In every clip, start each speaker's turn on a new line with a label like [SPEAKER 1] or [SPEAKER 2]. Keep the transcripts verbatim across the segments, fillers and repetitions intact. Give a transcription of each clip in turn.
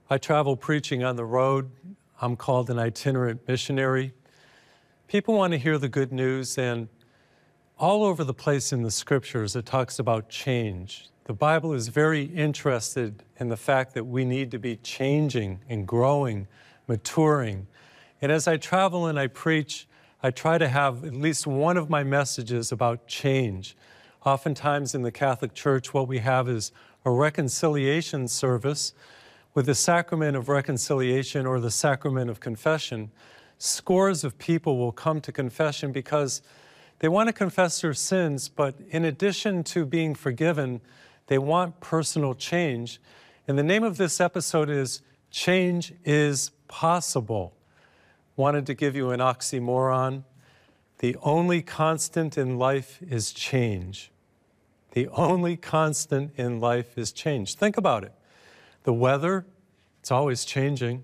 [SPEAKER 1] I travel preaching on the road. I'm called an itinerant missionary. People want to hear the good news, and all over the place in the scriptures it talks about change. The Bible is very interested in the fact that we need to be changing and growing, maturing. And as I travel and I preach, I try to have at least one of my messages about change. Oftentimes in the Catholic Church, what we have is a reconciliation service with the sacrament of reconciliation or the sacrament of confession. Scores of people will come to confession because they want to confess their sins, but in addition to being forgiven, they want personal change. And the name of this episode is Change is Possible. Wanted to give you an oxymoron. The only constant in life is change. The only constant in life is change. Think about it. The weather, it's always changing.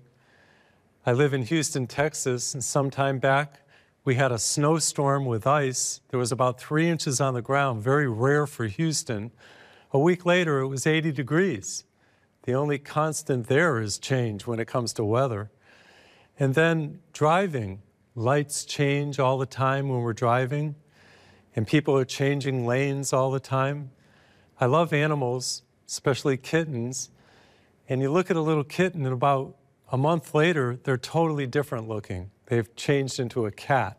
[SPEAKER 1] I live in Houston, Texas, and some time back, we had a snowstorm with ice. There was about three inches on the ground, very rare for Houston. A week later, it was eighty degrees. The only constant there is change when it comes to weather. And then driving, lights change all the time when we're driving, and people are changing lanes all the time. I love animals, especially kittens, and you look at a little kitten and about a month later, they're totally different looking. They've changed into a cat.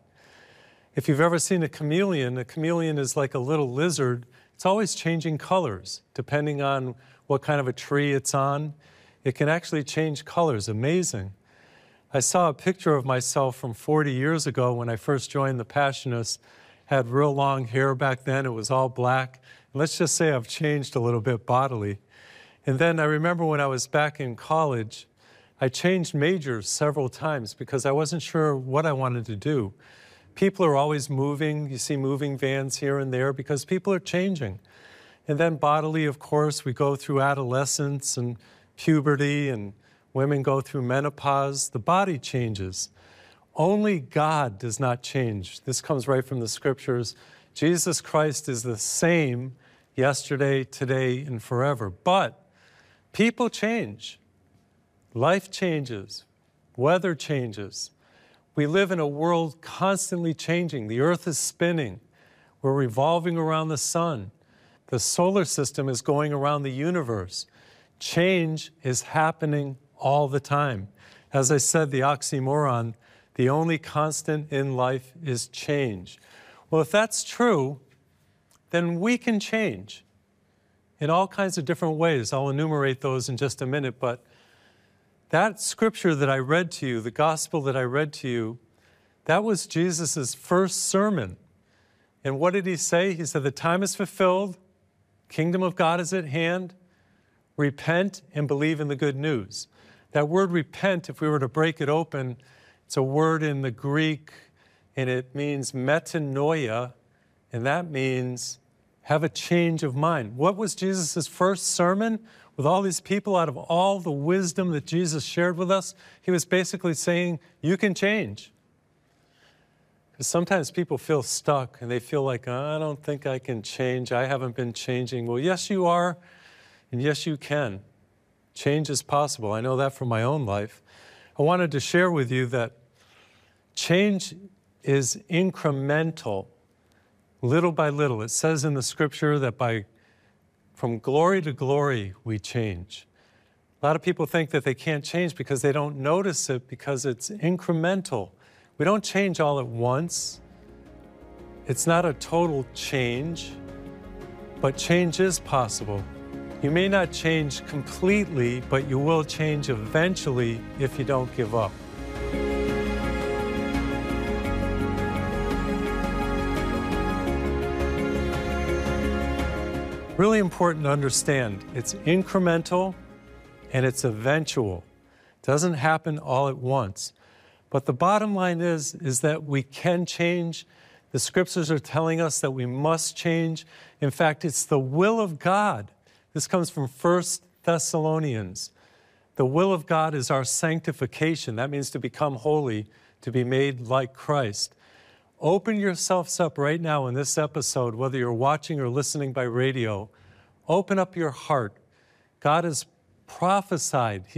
[SPEAKER 1] If you've ever seen a chameleon, a chameleon is like a little lizard. It's always changing colors, depending on what kind of a tree it's on. It can actually change colors, amazing. I saw a picture of myself from forty years ago when I first joined the Passionists. Had real long hair back then, it was all black. And let's just say I've changed a little bit bodily. And then I remember when I was back in college, I changed majors several times because I wasn't sure what I wanted to do. People are always moving. You see moving vans here and there because people are changing. And then bodily, of course, we go through adolescence and puberty, and women go through menopause. The body changes. Only God does not change. This comes right from the scriptures. Jesus Christ is the same yesterday, today, and forever. But people change. Life changes. Weather changes. We live in a world constantly changing. The earth is spinning. We're revolving around the sun. The solar system is going around the universe. Change is happening all the time. As I said, the oxymoron, the only constant in life is change. Well, if that's true, then we can change in all kinds of different ways. I'll enumerate those in just a minute, but that scripture that I read to you, the gospel that I read to you, that was Jesus' first sermon. And what did he say? He said, the time is fulfilled, kingdom of God is at hand, repent and believe in the good news. That word repent, if we were to break it open, it's a word in the Greek, and it means metanoia, and that means have a change of mind. What was Jesus' first sermon? With all these people, out of all the wisdom that Jesus shared with us, he was basically saying, you can change. Because sometimes people feel stuck, and they feel like, oh, I don't think I can change. I haven't been changing. Well, yes, you are, and yes, you can. Change is possible. I know that from my own life. I wanted to share with you that change is incremental, little by little. It says in the scripture that by from glory to glory we change. A lot of people think that they can't change because they don't notice it because it's incremental. We don't change all at once. It's not a total change, but change is possible. You may not change completely, but you will change eventually if you don't give up. Really important to understand, it's incremental and it's eventual. It doesn't happen all at once. But the bottom line is, is that we can change. The scriptures are telling us that we must change. In fact, it's the will of God. This comes from First Thessalonians. The will of God is our sanctification. That means to become holy, to be made like Christ. Open yourselves up right now in this episode, whether you're watching or listening by radio. Open up your heart. God has prophesied.